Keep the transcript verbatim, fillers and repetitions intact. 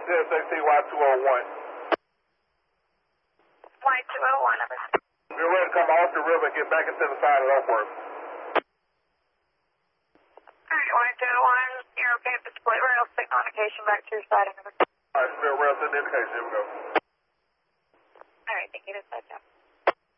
S A T Y two oh one. Y two oh one, number six. We're ready to come off the river and get back into the side of Oakworth. Alright, Y two oh one, you're okay with the split rail signal indication back to your side of number six. Alright, split rail signal indication, here we go. Alright, thank you, this side, Jeff.